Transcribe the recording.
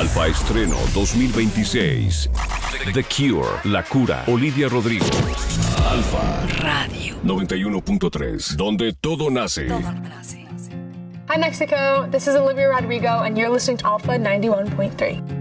Alfa Estreno 2026. The Cure, La Cura, Olivia Rodrigo. Alfa Radio 91.3, donde todo nace. Hi Mexico, this is Olivia Rodrigo and you're listening to Alpha 91.3.